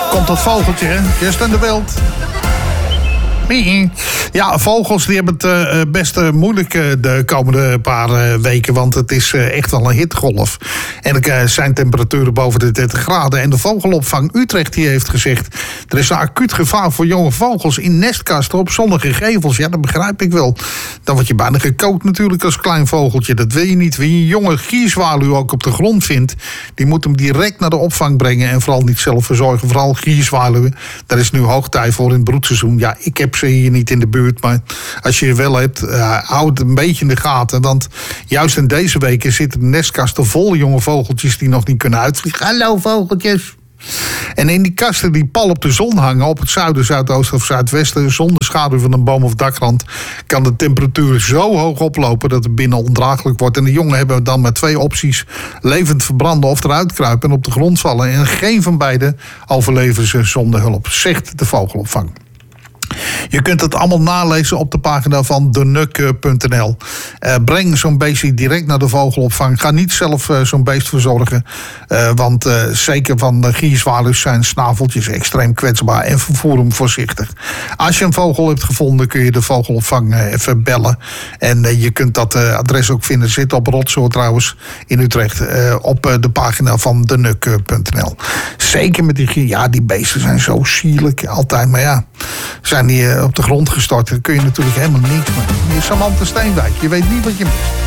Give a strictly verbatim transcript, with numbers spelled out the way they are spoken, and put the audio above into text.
Komt dat vogeltje, hè? Eerst in de beeld. Ja, vogels die hebben het uh, best uh, moeilijk uh, de komende paar uh, weken. Want het is uh, echt wel een hittegolf. En er uh, zijn temperaturen boven de dertig graden. En de vogelopvang Utrecht die heeft gezegd... er is een acuut gevaar voor jonge vogels in nestkasten op zonnige gevels. Ja, dat begrijp ik wel. Dan word je bijna gekookt natuurlijk als klein vogeltje. Dat wil je niet. Wie een jonge gierzwaluw ook op de grond vindt... die moet hem direct naar de opvang brengen. En vooral niet zelf verzorgen. Vooral gierzwaluwen. Daar is nu hoog tijd voor in het broedseizoen. Ja, ik heb ze hier niet in de buurt, maar als je er wel hebt, uh, houd het een beetje in de gaten. Want juist in deze weken zitten de nestkasten vol jonge vogeltjes die nog niet kunnen uitvliegen. Hallo vogeltjes! En in die kasten die pal op de zon hangen, op het zuiden, zuidoosten of zuidwesten, zonder schaduw van een boom of dakrand, kan de temperatuur zo hoog oplopen dat het binnen ondraaglijk wordt. En de jongen hebben dan maar twee opties: levend verbranden of eruit kruipen en op de grond vallen. En geen van beide overleven ze zonder hulp, zegt de vogelopvang. Je kunt het allemaal nalezen op de pagina van de nuk punt n l. Uh, breng zo'n beestje direct naar de vogelopvang. Ga niet zelf uh, zo'n beest verzorgen. Uh, want uh, zeker van de gierzwaluws zijn snaveltjes extreem kwetsbaar. En vervoer hem voorzichtig. Als je een vogel hebt gevonden, kun je de vogelopvang uh, even bellen. En uh, je kunt dat uh, adres ook vinden. Zit op Rotzooi trouwens in Utrecht. Uh, op uh, de pagina van de nuk punt n l. Zeker met die ja, die beesten zijn zo sierlijk. Altijd, maar ja... Zijn die op de grond gestort, dan kun je natuurlijk helemaal niks meer. Je is Samantha Steenwijk, je weet niet wat je mist.